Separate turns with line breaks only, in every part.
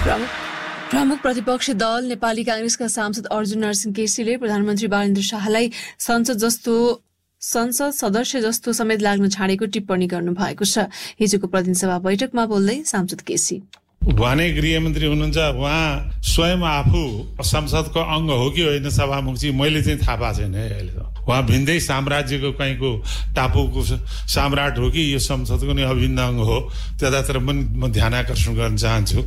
प्रमुख प्रतिपक्षी दल नेपाली कांग्रेसका सांसद अर्जुन नरसिंह केसीले प्रधानमन्त्री बालेन्द्र शाहलाई संसद सदस्य जस्तो समेत लाग्न छाडेको टिप्पणी गर्नुभएको छ। हिजोको प्रतिनिधि सभा बैठकमा बोल्दै सांसद केसी,
उहाँ नै गृहमन्त्री हुनुहुन्छ, उहाँ स्वयं आफू संसदको अंग हो कि होइन सभामुखजी मैले चाहिँ थाहा पाएको छैन है अहिले त। उहाँ भिन्दै साम्राज्यको कहीँको टापुको सम्राट हो कि यो संसदको नै अभिन्न अंग हो, त्यतातिर म ध्यान आकर्षण गर्न चाहन्छु।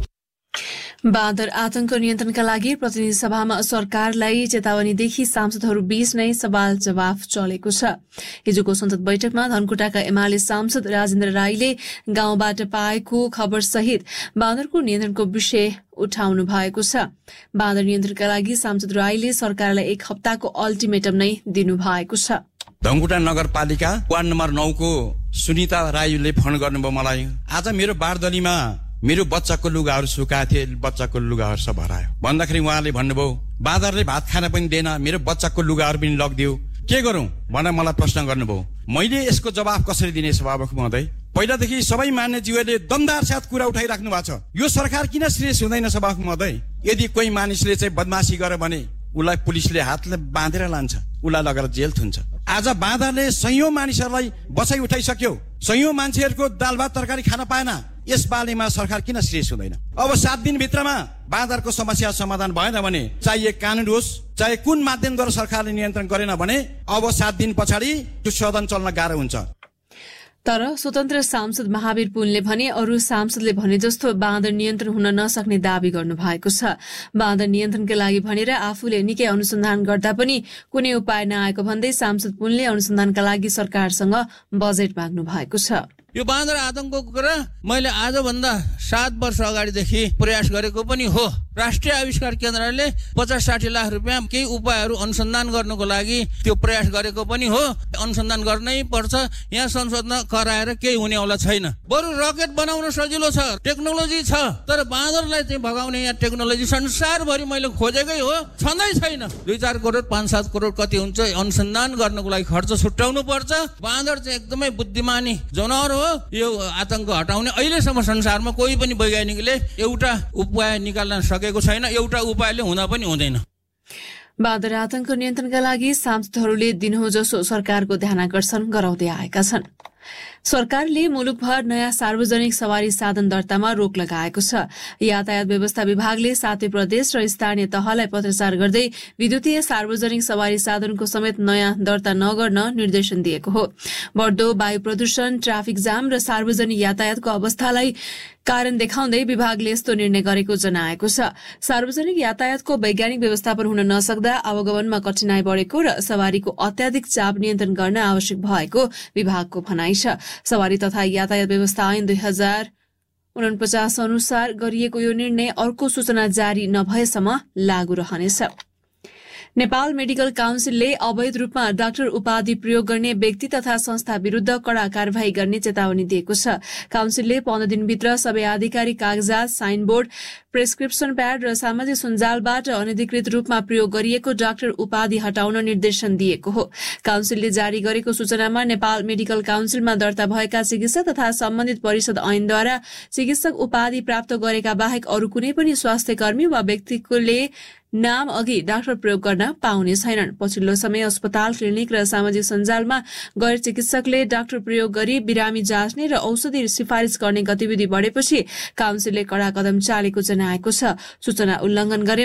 बाँदर आतंक नियन्त्रणका लागि प्रतिनिधि सभामा सरकारलाई चेतावनीदेखि सांसदहरू बीच नै सवाल जवाफ चलेको छ। हिजोको संसद बैठकमा धनकुटाका एमाले सांसद राजेन्द्र राईले गाउँबाट पाएको खबर सहित बाँदरको नियन्त्रणको विषय उठाउनु भएको छ। बाँदर नियन्त्रणका लागि सांसद राईले सरकारलाई 1 हप्ताको अल्टिमेटम नै दिनु भएको छ।
धनकुटा नगरपालिका वार्ड नम्बर 9 को सुनिता राईले फोन गर्नुभयो मलाई, आज मेरो बारदलीमा मेरो बच्चाको लुगाहरू सुकाएको थिए, बच्चाको लुगाहरू सब हरायो भन्दाखेरि उहाँले भन्नुभयो बाँदरले भात खान पनि दिएन, मेरो बच्चाको लुगाहरू पनि लगिदियो, के गरौं भनेर मलाई प्रश्न गर्नुभयो। मैले यसको जवाफ कसरी दिने सभामुख महोदय? पहिलादेखि सबै मान्यज्यूहरूले दमदार साथ कुरा उठाइराख्नु भएको छ। यो सरकार किन सिरियस हुँदैन सभामुख महोदय? यदि कोही मानिसले चाहिँ बदमासी गर्यो भने उसलाई पुलिसले हातले बाँधेर लान्छ, उसलाई लगेर जेल थुन्छ। आज बाँदरले सयौं मानिसहरूलाई बसाइ उठाइसक्यो, सयौं मान्छेहरूको दाल भात तरकारी खान पाएन। यस बारेमा सरकार किन सिरियस हुँदैन? अब 7 दिनभित्रमा बाँदरको समस्या समाधान भएन भने चाहे कानून होस् चाहे कुन माध्यमद्वारा सरकारले नियन्त्रण गरेन भने अब 7 दिन पछाडि त्यो सदन चल्न गाह्रो हुन्छ।
तर स्वतन्त्र सांसद महावीर पुनले भने अरू सांसदले भने जस्तो बाँदर नियन्त्रण हुन नसक्ने दावी गर्नु भएको छ। बाँदर नियन्त्रणका लागि भनेर आफूले निकै अनुसन्धान गर्दा पनि कुनै उपाय नआएको भन्दै सांसद पुनले अनुसन्धानका लागि सरकारसँग बजेट माग्नु भएको छ।
यो बाँदर आतंकको कुरा मैले आजभन्दा 7 वर्ष अगाडिदेखि प्रयास गरेको पनि हो। राष्ट्रिय आविष्कार केन्द्रले 50-60 लाख रुपियाँ केही उपायहरू अनुसन्धान गर्नको लागि त्यो प्रयास गरेको पनि हो। अनुसन्धान गर्नै पर्छ, यहाँ संसदमा कराएर केही हुनेवाला छैन। बरु रकेट बनाउन सजिलो छ, टेक्नोलोजी छ, तर बाँदरलाई चाहिँ भगाउने यहाँ टेक्नोलोजी संसारभरि मैले खोजेकै हो, छँदै छैन। 2-4 करोड 5-7 करोड कति हुन्छ अनुसन्धान गर्नको लागि खर्च छुट्याउनु पर्छ। बाँदर चाहिँ एकदमै बुद्धिमानी जनावर हो। यो आतंक हटाउने अहिलेसम्म संसारमा कोही पनि वैज्ञानिकले एउटा उपाय निकाल्न सकेको छैन, एउटा उपायले हुन पनि हुँदैन।
बाँदर आतंक नियन्त्रणका लागि सांसदहरूले दिनहुँ जसो सरकारको ध्यानाकर्षण गराउँदै आएका छन्। सरकारले मुलुकभर नयाँ सार्वजनिक सवारी साधन दर्तामा रोक लगाएको छ। यातायात व्यवस्था विभागले 7 प्रदेश र स्थानीय तहलाई पत्रचार गर्दै विद्युतीय सार्वजनिक सवारी साधनको समेत नयाँ दर्ता नगर्न निर्देशन दिएको हो। बढ्दो वायु प्रदूषण, ट्राफिक जाम र सार्वजनिक यातायातको अवस्थालाई कारण देखाउँदै विभागले यस्तो निर्णय गरेको जनाएको छ। सार्वजनिक यातायातको वैज्ञानिक व्यवस्थापन हुन नसक्दा आवागमनमा कठिनाई बढ़ेको र सवारीको अत्याधिक चाप नियन्त्रण गर्न आवश्यक भएको विभागको भनाइ छ। सवारी तथा यातायात व्यवस्था ऐन 2049 अनुसार गरिएको यो निर्णय अर्को सूचना जारी नभएसम्म लागू रहनेछ। नेपाल मेडिकल काउन्सिलले अवैध रूपमा डाक्टर उपाधि प्रयोग गर्ने व्यक्ति तथा संस्था विरूद्ध कड़ा कार्यवाही गर्ने चेतावनी दिएको छ। काउन्सिलले 15 दिनभित्र सबै आधिकारिक कागजात, साइनबोर्ड, प्रेस्क्रिप्सन प्याड र सामाजिक सञ्जालबाट अनधिकृत रूपमा प्रयोग गरिएको डाक्टर उपाधि हटाउन निर्देशन दिएको हो। काउन्सिलले जारी गरेको सूचनामा नेपाल मेडिकल काउन्सिलमा दर्ता भएका चिकित्सक तथा सम्बन्धित परिषद ऐनद्वारा चिकित्सक उपाधि प्राप्त गरेका बाहेक अरू कुनै पनि स्वास्थ्य कर्मी वा व्यक्तिले नाम अघि डाक्टर प्रयोग गर्न पाउने छैनन्। पछिल्लो समय अस्पताल, क्लिनिक र सामाजिक सञ्जालमा गैर चिकित्सकले डाक्टर प्रयोग गरी बिरामी जाँच्ने र औषधि सिफारिस गर्ने गतिविधि बढेपछि काउन्सिलले कड़ा कदम चालेको जनाएको छ। सूचना उल्लंघन गरे